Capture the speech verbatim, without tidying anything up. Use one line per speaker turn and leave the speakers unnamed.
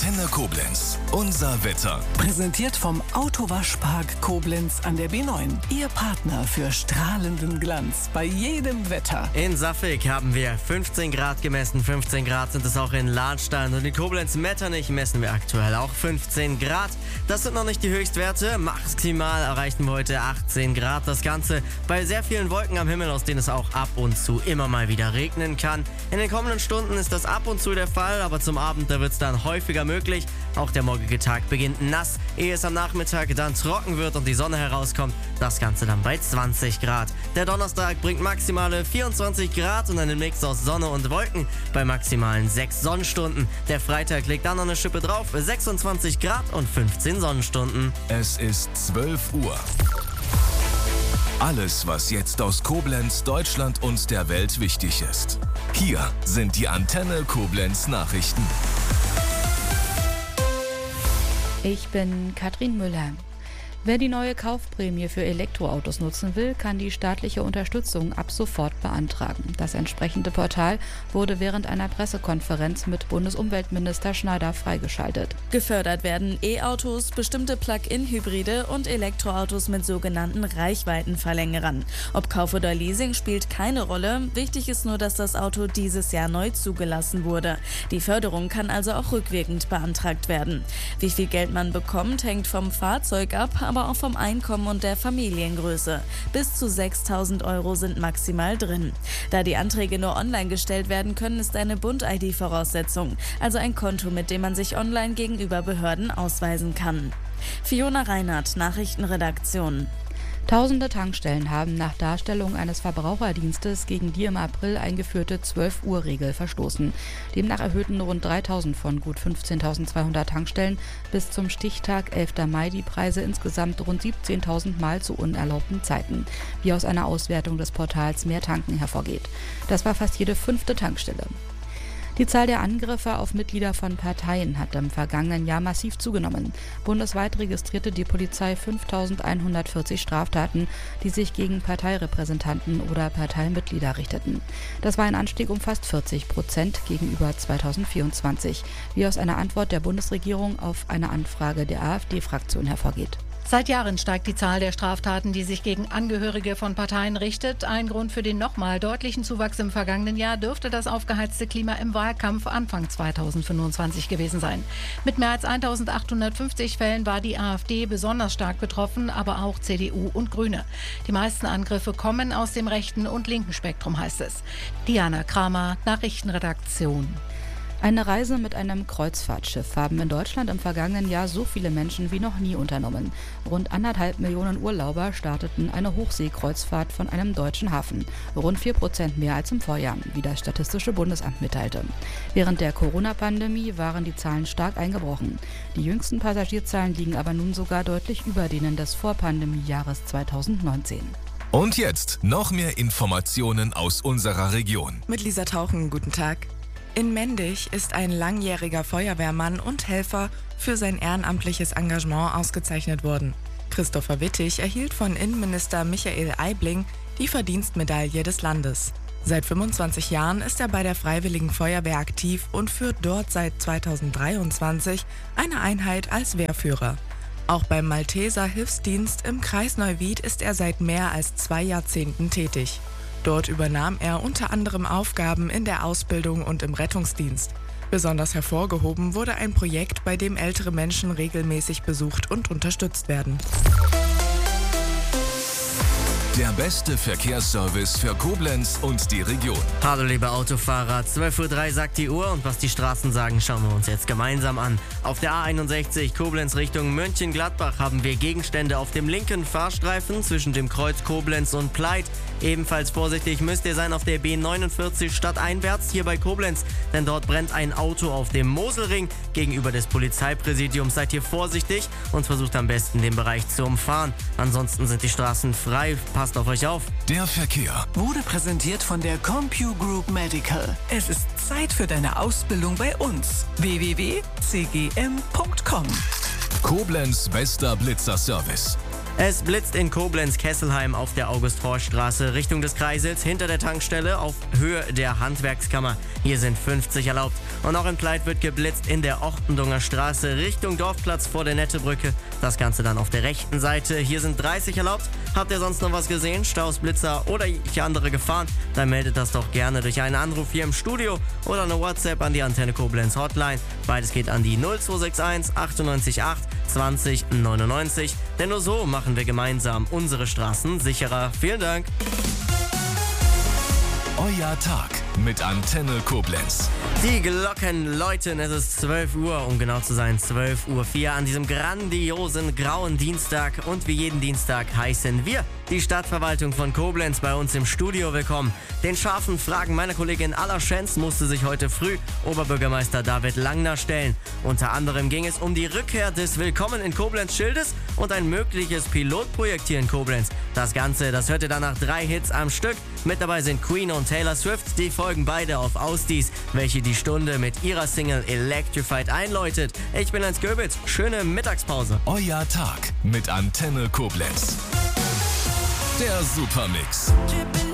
Antenne Koblenz. Unser Wetter.
Präsentiert vom Autowaschpark Koblenz an der B neun. Ihr Partner für strahlenden Glanz bei jedem Wetter.
In Saffelk haben wir fünfzehn Grad gemessen. fünfzehn Grad sind es auch in Lahnstein. Und in Koblenz-Metternich messen wir aktuell auch fünfzehn Grad. Das sind noch nicht die Höchstwerte. Maximal erreichen wir heute achtzehn Grad. Das Ganze bei sehr vielen Wolken am Himmel, aus denen es auch ab und zu immer mal wieder regnen kann. In den kommenden Stunden ist das ab und zu der Fall, aber zum Abend, da wird es dann häufiger möglich. Auch der morgige Tag beginnt nass, ehe es am Nachmittag dann trocken wird und die Sonne herauskommt. Das Ganze dann bei zwanzig Grad. Der Donnerstag bringt maximale vierundzwanzig Grad und einen Mix aus Sonne und Wolken bei maximalen sechs Sonnenstunden. Der Freitag legt dann noch eine Schippe drauf, sechsundzwanzig Grad und fünfzehn Sonnenstunden.
Es ist zwölf Uhr. Alles, was jetzt aus Koblenz, Deutschland und der Welt wichtig ist. Hier sind die Antenne Koblenz Nachrichten.
Ich bin Katrin Müller. Wer die neue Kaufprämie für Elektroautos nutzen will, kann die staatliche Unterstützung ab sofort beantragen. Das entsprechende Portal wurde während einer Pressekonferenz mit Bundesumweltminister Schneider freigeschaltet.
Gefördert werden E-Autos, bestimmte Plug-in-Hybride und Elektroautos mit sogenannten Reichweitenverlängerern. Ob Kauf oder Leasing spielt keine Rolle. Wichtig ist nur, dass das Auto dieses Jahr neu zugelassen wurde. Die Förderung kann also auch rückwirkend beantragt werden. Wie viel Geld man bekommt, hängt vom Fahrzeug ab, aber auch vom Einkommen und der Familiengröße. Bis zu sechstausend Euro sind maximal drin. Da die Anträge nur online gestellt werden können, ist eine Bund-I D Voraussetzung, also ein Konto, mit dem man sich online gegenüber Behörden ausweisen kann. Fiona Reinhardt, Nachrichtenredaktion.
Tausende Tankstellen haben nach Darstellung eines Verbraucherdienstes gegen die im April eingeführte zwölf Uhr Regel verstoßen. Demnach erhöhten rund dreitausend von gut fünfzehntausendzweihundert Tankstellen bis zum Stichtag elfter Mai die Preise insgesamt rund siebzehntausend Mal zu unerlaubten Zeiten, wie aus einer Auswertung des Portals Mehr Tanken hervorgeht. Das war fast jede fünfte Tankstelle. Die Zahl der Angriffe auf Mitglieder von Parteien hat im vergangenen Jahr massiv zugenommen. Bundesweit registrierte die Polizei fünftausendeinhundertvierzig Straftaten, die sich gegen Parteirepräsentanten oder Parteimitglieder richteten. Das war ein Anstieg um fast vierzig Prozent gegenüber zweitausendvierundzwanzig, wie aus einer Antwort der Bundesregierung auf eine Anfrage der AfD-Fraktion hervorgeht.
Seit Jahren steigt die Zahl der Straftaten, die sich gegen Angehörige von Parteien richtet. Ein Grund für den nochmal deutlichen Zuwachs im vergangenen Jahr dürfte das aufgeheizte Klima im Wahlkampf Anfang zweitausendfünfundzwanzig gewesen sein. Mit mehr als eintausendachthundertfünfzig Fällen war die AfD besonders stark betroffen, aber auch C D U und Grüne. Die meisten Angriffe kommen aus dem rechten und linken Spektrum, heißt es. Diana Kramer, Nachrichtenredaktion.
Eine Reise mit einem Kreuzfahrtschiff haben in Deutschland im vergangenen Jahr so viele Menschen wie noch nie unternommen. Rund anderthalb Millionen Urlauber starteten eine Hochseekreuzfahrt von einem deutschen Hafen. Rund vier Prozent mehr als im Vorjahr, wie das Statistische Bundesamt mitteilte. Während der Corona-Pandemie waren die Zahlen stark eingebrochen. Die jüngsten Passagierzahlen liegen aber nun sogar deutlich über denen des Vorpandemiejahres zweitausendneunzehn.
Und jetzt noch mehr Informationen aus unserer Region.
Mit Lisa Tauchen, guten Tag. In Mendig ist ein langjähriger Feuerwehrmann und Helfer für sein ehrenamtliches Engagement ausgezeichnet worden. Christopher Wittig erhielt von Innenminister Michael Eibling die Verdienstmedaille des Landes. Seit fünfundzwanzig Jahren ist er bei der Freiwilligen Feuerwehr aktiv und führt dort seit zweitausenddreiundzwanzig eine Einheit als Wehrführer. Auch beim Malteser Hilfsdienst im Kreis Neuwied ist er seit mehr als zwei Jahrzehnten tätig. Dort übernahm er unter anderem Aufgaben in der Ausbildung und im Rettungsdienst. Besonders hervorgehoben wurde ein Projekt, bei dem ältere Menschen regelmäßig besucht und unterstützt werden.
Der beste Verkehrsservice für Koblenz und die Region.
Hallo liebe Autofahrer, zwölf Uhr drei sagt die Uhr und was die Straßen sagen, schauen wir uns jetzt gemeinsam an. Auf der A einundsechzig Koblenz Richtung Mönchengladbach haben wir Gegenstände auf dem linken Fahrstreifen zwischen dem Kreuz Koblenz und Pleit. Ebenfalls vorsichtig müsst ihr sein auf der B neunundvierzig stadteinwärts hier bei Koblenz, denn dort brennt ein Auto auf dem Moselring gegenüber des Polizeipräsidiums. Seid hier vorsichtig und versucht am besten den Bereich zu umfahren. Ansonsten sind die Straßen frei. Passt auf euch auf.
Der Verkehr
Wurde präsentiert von der Compu Group Medical. Es ist Zeit für deine Ausbildung bei uns. w w w punkt c g m punkt com.
Koblenz bester Blitzerservice.
Es blitzt in Koblenz-Kesselheim auf der August-Forst-Straße Richtung des Kreisels hinter der Tankstelle auf Höhe der Handwerkskammer. Hier sind fünfzig erlaubt. Und auch in Pleit wird geblitzt in der Ochtendunger Straße Richtung Dorfplatz vor der Nettebrücke. Das Ganze dann auf der rechten Seite. Hier sind dreißig erlaubt. Habt ihr sonst noch was gesehen? Staus, Blitzer oder jegliche andere Gefahren? Dann meldet das doch gerne durch einen Anruf hier im Studio oder eine WhatsApp an die Antenne Koblenz Hotline. Beides geht an die null zwei sechs eins achtundneunzig acht zwanzig neunundneunzig. Denn nur so machen wir gemeinsam unsere Straßen sicherer. Vielen Dank.
Euer Tag mit Antenne Koblenz.
Die Glocken läuten, es ist zwölf Uhr, um genau zu sein, zwölf Uhr vier an diesem grandiosen grauen Dienstag. Und wie jeden Dienstag heißen wir die Stadtverwaltung von Koblenz bei uns im Studio willkommen. Den scharfen Fragen meiner Kollegin Alla Schenz musste sich heute früh Oberbürgermeister David Langner stellen. Unter anderem ging es um die Rückkehr des Willkommen in Koblenz-Schildes und ein mögliches Pilotprojekt hier in Koblenz. Das Ganze, das hört ihr dann nach drei Hits am Stück. Mit dabei sind Queen und Taylor Swift, die folgen beide auf Ausdies, welche die Stunde mit ihrer Single Electrified einläutet. Ich bin Heinz Goebitz, schöne Mittagspause.
Euer Tag mit Antenne Koblenz. Der Supermix.